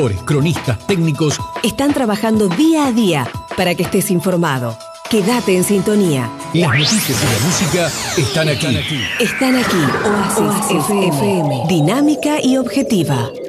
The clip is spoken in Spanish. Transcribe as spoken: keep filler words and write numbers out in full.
Cronistas, técnicos, están trabajando día a día para que estés informado. Quédate en sintonía. Las noticias y la música están aquí. Están aquí. Oasis, Oasis F M. Dinámica y objetiva.